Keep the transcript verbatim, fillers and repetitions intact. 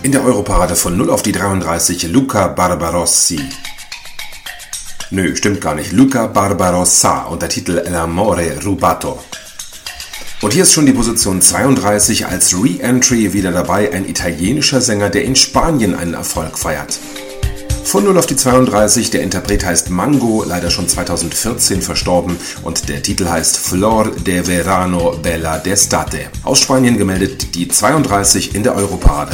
In der Europarade von null auf die dreiunddreißig Luca Barbarossi. Nö, stimmt gar nicht. Luca Barbarossa und der Titel L'amore rubato. Und hier ist schon die Position zweiunddreißig als Re-Entry wieder dabei, ein italienischer Sänger, der in Spanien einen Erfolg feiert. Von null auf die zweiunddreißig, der Interpret heißt Mango, leider schon zweitausendvierzehn verstorben und der Titel heißt Flor de Verano Bella d'Estate. Aus Spanien gemeldet die zweiunddreißig in der Europarade.